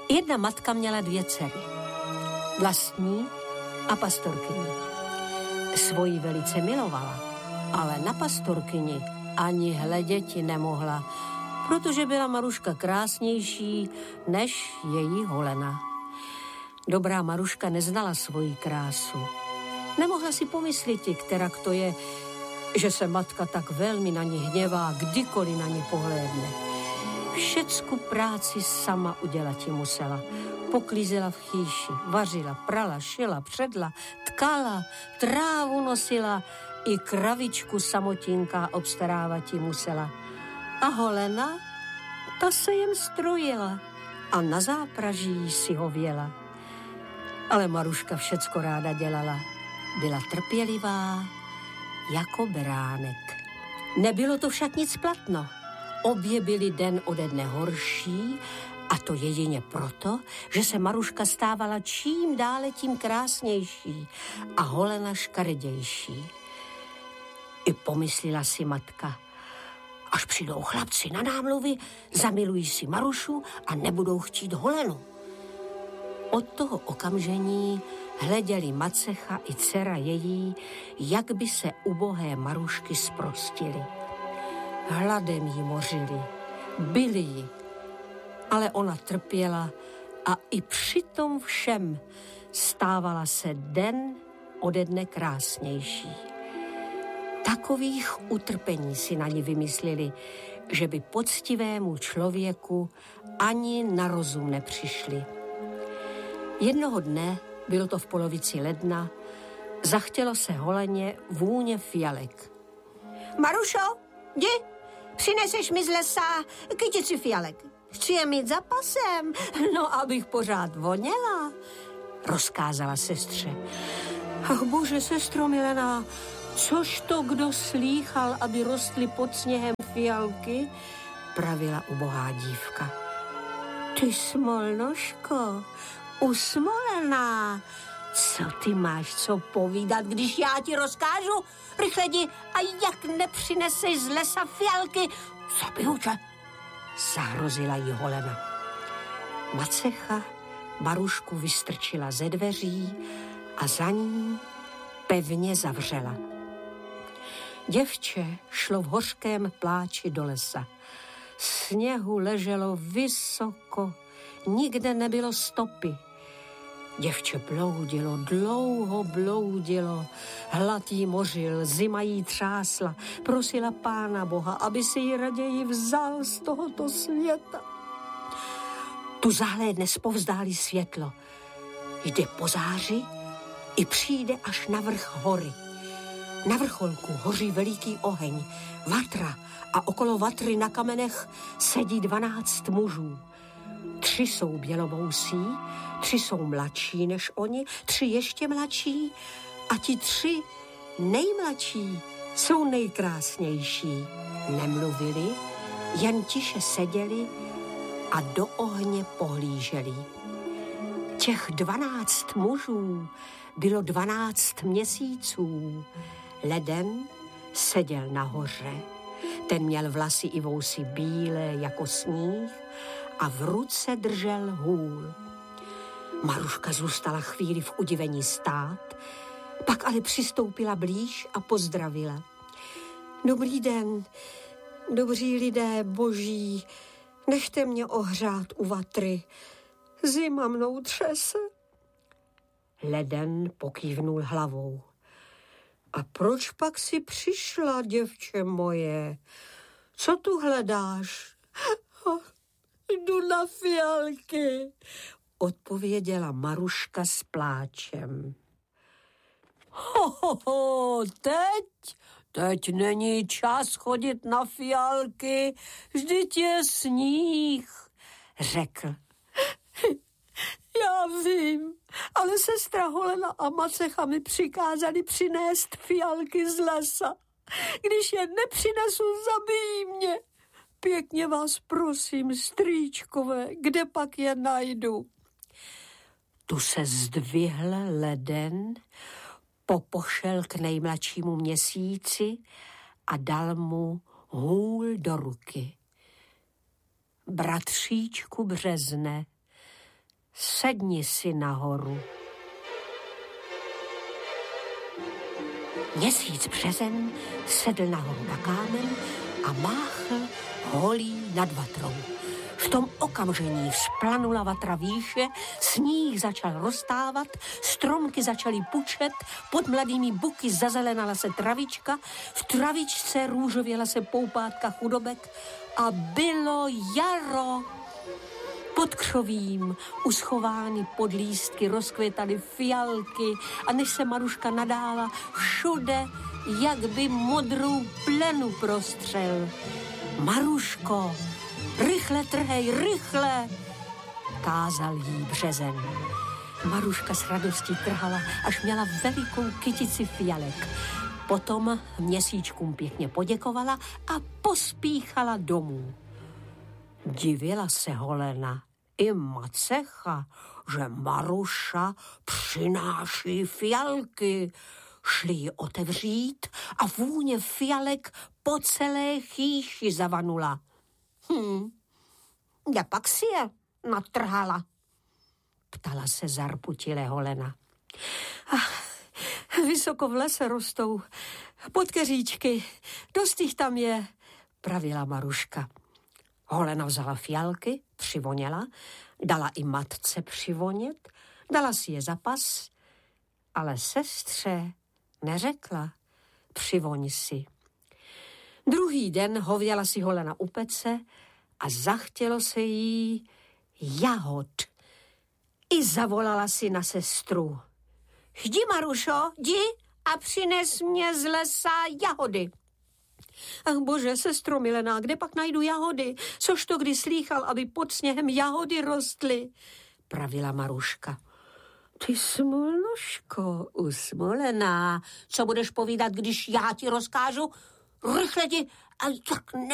Jedna matka měla 2 dcery, vlastní a pastorkyni. Svoji velice milovala, ale na pastorkyni ani hleděti nemohla, protože byla Maruška krásnější než její holena. Dobrá Maruška neznala svoji krásu. Nemohla si pomyslet, kterak to je, že se matka tak velmi na ní hněvá, kdykoliv na ní pohlédne. Všecku práci sama udělat musela. Poklízela v chýši, vařila, prala, šila, předla, tkala, trávu nosila, i kravičku samotinká obstarávat musela. A holena, ta se jen strojila a na zápraží si ho věla. Ale Maruška všecko ráda dělala. Byla trpělivá jako beránek. Nebylo to však nic platno. Obě byly den ode dne horší, a to jedině proto, že se Maruška stávala čím dále tím krásnější a holena škaredější. I pomyslela si matka, až přijdou chlapci na námluvy, zamilují si Marušu a nebudou chtít holenu. Od toho okamžení hleděli macecha i dcera její, jak by se ubohé Marušky sprostily. Hladem jí mořili, byli ji, ale ona trpěla a i při tom všem stávala se den ode dne krásnější. Takových utrpení si na ní vymysleli, že by poctivému člověku ani na rozum nepřišli. Jednoho dne, bylo to v polovici ledna, zachtělo se holeně vůně fialek. Marušo, jdi, přineseš mi z lesa kytici fialek. Chci je mít za pasem. No, abych pořád voněla, rozkázala sestře. Ach bože, sestro milená, což to kdo slýchal, aby rostly pod sněhem fialky, pravila ubohá dívka. Ty smolnoško, usmolená, co ty máš co povídat, když já ti rozkážu? Rychle jdi, a jak nepřineseš z lesa fialky, zabiju tě, zahrozila jí holena. Macecha Marušku vystrčila ze dveří a za ní pevně zavřela. Děvče šlo v hořkém pláči do lesa. Sněhu leželo vysoko, nikde nebylo stopy. Děvče bloudilo, dlouho bloudilo, hlad jí mořil, zima jí třásla, prosila Pána Boha, aby si ji raději vzal z tohoto světa. Tu zahlédne zpovzdálí světlo, jde po záři i přijde až na vrch hory. Na vrcholku hoří veliký oheň, vatra, a okolo vatry na kamenech sedí 12 mužů. 3 jsou bělovousí, 3 jsou mladší než oni, 3 ještě mladší a ti 3 nejmladší jsou nejkrásnější. Nemluvili, jen tiše seděli a do ohně pohlíželi. Těch 12 mužů bylo 12 měsíců. Leden seděl nahoře. Ten měl vlasy i vousy bílé jako sníh a v ruce držel hůl. Maruška zůstala chvíli v udivení stát, pak ale přistoupila blíž a pozdravila. Dobrý den, dobří lidé boží, nechte mě ohřát u vatry, zima mnou třese. Leden pokývnul hlavou. A proč pak si přišla, děvče moje? Co tu hledáš? Jdu na fialky, odpověděla Maruška s pláčem. Teď není čas chodit na fialky, vždyť je sníh, řekl. Já vím, ale sestra Holena a macecha mi přikázali přinést fialky z lesa. Když je nepřinesu, zabijí mě. Pěkně vás prosím, strýčkové, kde pak je najdu? Tu se zdvihl Leden, popošel k nejmladšímu měsíci a dal mu hůl do ruky. Bratříčku Březne, sedni si nahoru. Měsíc březen sedl nahoru na kámen a máchl holí nad vatrou. V tom okamžení vzplanula vatra výše, sníh začal roztávat, stromky začaly pučet, pod mladými buky zazelenala se travička, v travičce růžověla se poupátka chudobek a bylo jaro. Pod křovím, uschovány pod lístky, rozkvětaly fialky a než se Maruška nadála, všude, jak by modrou plenu prostřel. Maruško, rychle trhej, rychle, kázal jí březen. Maruška s radostí trhala, až měla velikou kytici fialek. Potom měsíčkům pěkně poděkovala a pospíchala domů. Divila se Holena i Macecha, že Maruša přináší fialky. Šli ji otevřít a vůně fialek po celé chýši zavanula. Já pak si je natrhala, ptala se zarputile Holena. Vysoko v lese rostou podkeříčky, dost jich tam je, pravila Maruška. Holena vzala fialky, přivoněla, dala i matce přivonět, dala si je za pas, ale sestře neřekla, přivoň si. Druhý den hověla si Holena u pece a zachtělo se jí jahod. I zavolala si na sestru. Jdi, Marušo, jdi a přines mě z lesa jahody. Ach bože, sestro milená, kde pak najdu jahody? Což to kdy slýchal, aby pod sněhem jahody rostly? Pravila Maruška. Ty smolnoško, usmolená. Co budeš povídat, když já ti rozkážu? Rychle ti, a jak